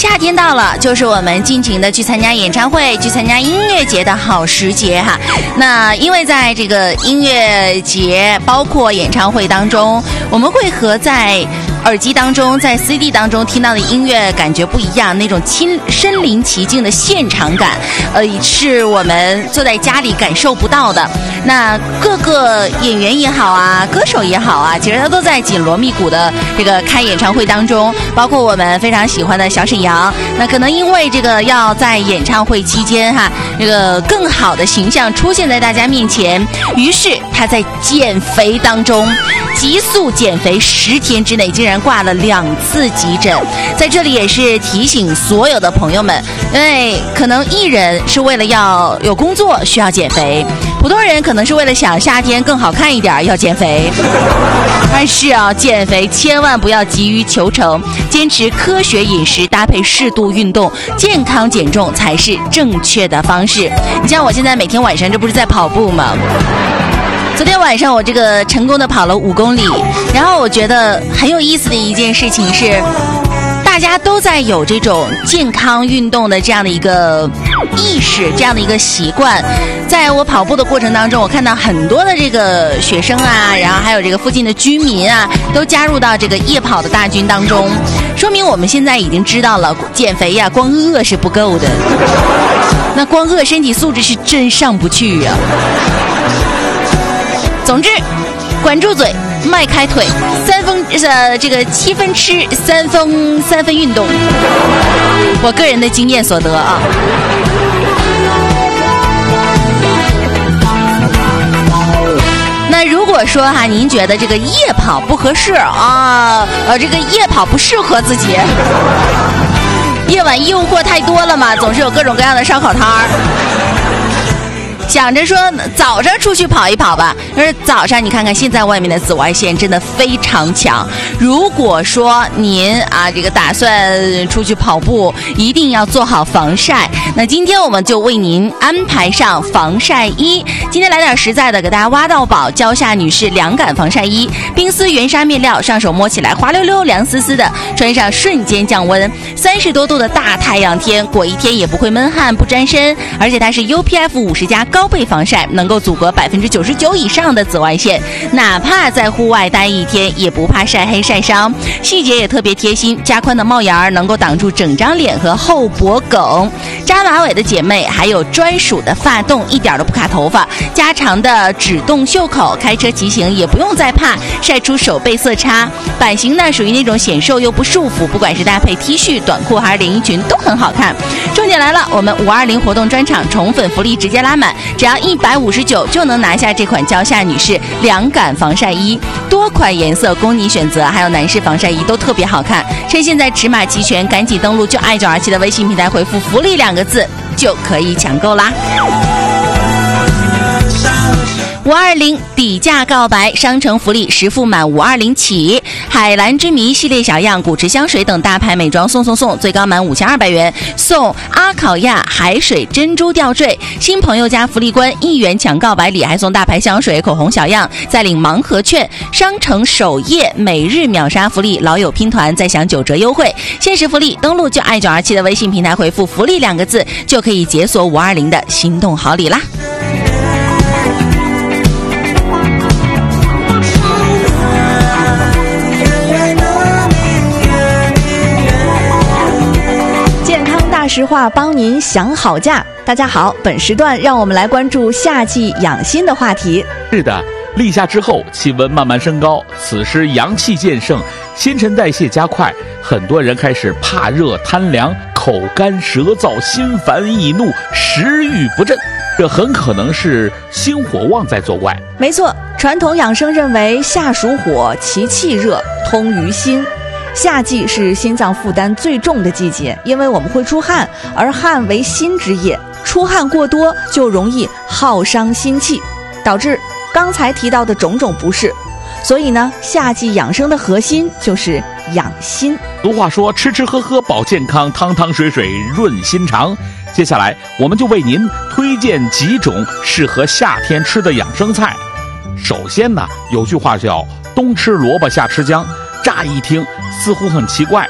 夏天到了，就是我们尽情的去参加演唱会、去参加音乐节的好时节哈。那因为在这个音乐节，包括演唱会当中，我们会和在耳机当中、在 CD 当中听到的音乐感觉不一样，那种身临其境的现场感，是我们坐在家里感受不到的。那各个演员也好啊，歌手也好啊，其实他都在紧锣密鼓的这个开演唱会当中，包括我们非常喜欢的小沈阳。那可能因为这个要在演唱会期间哈，这个更好的形象出现在大家面前，于是他在减肥当中急速减肥，10天之内竟然挂了2次急诊。在这里也是提醒所有的朋友们，因为可能艺人是为了要有工作需要减肥，普通人可能是为了想夏天更好看一点要减肥。但是啊，减肥千万不要急于求成，坚持科学饮食搭配适度运动，健康减重才是正确的方式。你像我现在每天晚上这不是在跑步吗？昨天晚上我这个成功的跑了5公里，然后我觉得很有意思的一件事情是，大家都在有这种健康运动的这样的一个意识，这样的一个习惯。在我跑步的过程当中，我看到很多的这个学生啊，然后还有这个附近的居民啊，都加入到这个夜跑的大军当中，说明我们现在已经知道了，减肥呀，光饿是不够的，那光饿身体素质是真上不去呀。总之，管住嘴，迈开腿，7分吃，3分运动。我个人的经验所得啊。那如果说哈，您觉得这个夜跑不合适啊，这个夜跑不适合自己，夜晚诱惑太多了嘛，总是有各种各样的烧烤摊儿。想着说早上出去跑一跑吧，但是早上你看看现在外面的紫外线真的非常强。如果说您啊这个打算出去跑步，一定要做好防晒。那今天我们就为您安排上防晒衣。今天来点实在的，给大家挖到宝，蕉下女士凉感防晒衣，冰丝原纱面料，上手摸起来滑溜溜、凉丝丝的，穿上瞬间降温。30多度的大太阳天，裹一天也不会闷汗不沾身，而且它是 UPF 50+高倍防晒，能够阻隔99%以上的紫外线，哪怕在户外待一天也不怕晒黑晒伤。细节也特别贴心，加宽的帽檐能够挡住整张脸和后脖梗，扎马尾的姐妹还有专属的发洞，一点都不卡头发，加长的指洞袖口，开车骑行也不用再怕晒出手背色差。版型呢属于那种显瘦又不束缚，不管是搭配 T 恤、短裤还是连衣裙都很好看。重点来了，我们520活动专场宠粉福利直接拉满，只要159就能拿下这款蕉下女士凉感防晒衣，多款颜色供你选择，还有男士防晒衣都特别好看。趁现在尺码齐全，赶紧登录就爱927的微信平台，回复福利2个字就可以抢购啦。520底价告白，商城福利实付满520起，海蓝之谜系列小样、古驰香水等大牌美妆送，最高满5200元送阿考亚海水珍珠吊坠。新朋友加福利关1元抢告白礼，还送大牌香水、口红小样，再领盲盒券。商城首页每日秒杀福利，老友拼团再享9折优惠。限时福利，登录就爱927的微信平台，回复福利2个字就可以解锁520的心动好礼啦。 大实话帮您想好价。大家好，本时段让我们来关注夏季养心的话题。 是的，立夏之后气温慢慢升高，此时阳气渐盛，新陈代谢加快，很多人开始怕热贪凉，口干舌燥，心烦易怒，食欲不振，这很可能是心火旺在作怪。 没错，传统养生认为夏属火，其气热，通于心。夏季是心脏负担最重的季节，因为我们会出汗，而汗为心之液，出汗过多就容易耗伤心气，导致刚才提到的种种不适。所以呢，夏季养生的核心就是养心。 俗话说，吃吃喝喝保健康，汤汤水水润心肠。接下来我们就为您推荐几种适合夏天吃的养生菜。首先呢，有句话叫冬吃萝卜夏吃姜，乍一听似乎很奇怪，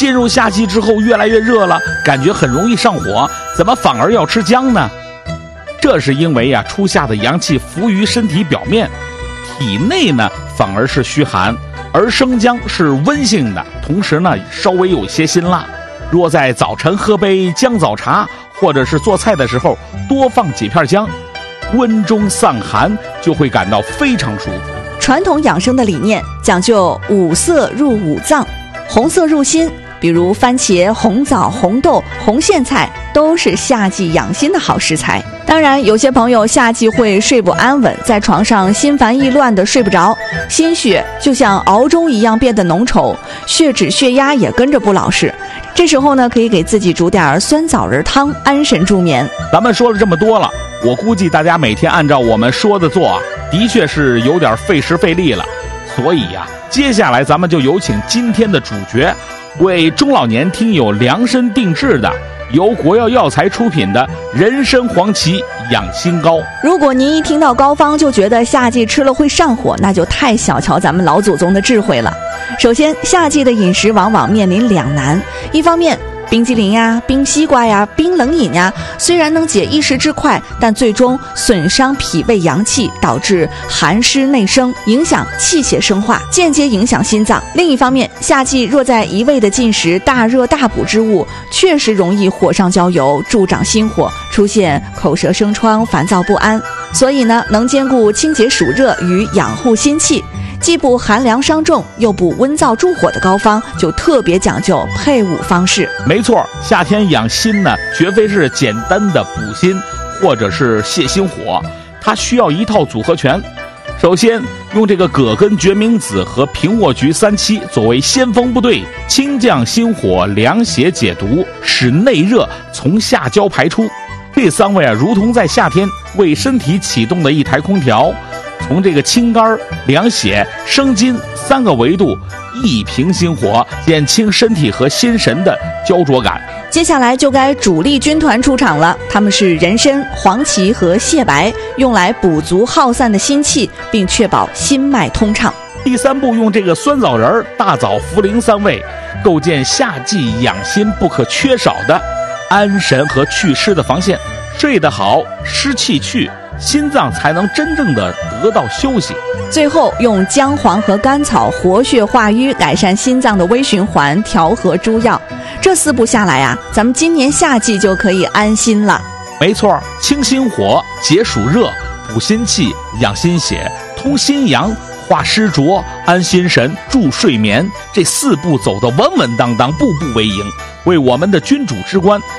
进入夏季之后越来越热了，感觉很容易上火，怎么反而要吃姜呢？这是因为初夏的阳气浮于身体表面，体内呢反而是虚寒，而生姜是温性的，同时呢稍微有些辛辣。若在早晨喝杯姜枣茶，或者是做菜的时候多放几片姜，温中散寒，就会感到非常舒服。 传统养生的理念讲究五色入五脏，红色入心，比如番茄、红枣、红豆、红苋菜都是夏季养心的好食材。当然，有些朋友夏季会睡不安稳，在床上心烦意乱的睡不着，心血就像熬粥一样变得浓稠，血脂血压也跟着不老实。这时候呢，可以给自己煮点酸枣仁汤，安神助眠。 咱们说了这么多了，我估计大家每天按照我们说的做的确是有点费时费力了。所以接下来咱们就有请今天的主角，为中老年听友量身定制的由国药药材出品的人参黄芪养心膏。 如果您一听到膏方就觉得夏季吃了会上火，那就太小瞧咱们老祖宗的智慧了。首先，夏季的饮食往往面临两难，一方面冰激凌呀、冰西瓜呀、冰冷饮呀，虽然能解一时之快，但最终损伤脾胃阳气，导致寒湿内生，影响气血生化，间接影响心脏。另一方面，夏季若在一味的进食大热大补之物，确实容易火上浇油，助长心火，出现口舌生疮、烦躁不安。所以呢，能兼顾清洁暑热与养护心气，既不寒凉伤重又不温燥助火的膏方，就特别讲究配伍方式。 没错，夏天养心呢，绝非是简单的补心或者是泻心火，它需要一套组合拳。首先用这个葛根决明子和平沃菊三七作为先锋部队，清降心火，凉血解毒，使内热从下焦排出。这三位如同在夏天为身体启动的一台空调，从这个清肝、凉血、生津三个维度一平心火，减轻身体和心神的焦灼感。 接下来就该主力军团出场了，他们是人参、黄芪和蟹白，用来补足耗散的心气，并确保心脉通畅。 第三步，用这个酸枣仁、大枣、茯苓三味，构建夏季养心不可缺少的安神和祛湿的防线。睡得好，湿气去，心脏才能真正的得到休息。 最后用姜黄和甘草活血化瘀，改善心脏的微循环，调和诸药。这四步下来咱们今年夏季就可以安心了。 没错，清心火，解暑热，补心气，养心血，通心阳，化湿浊，安心神，助睡眠。这四步走得稳稳当当，步步为营，为我们的君主之官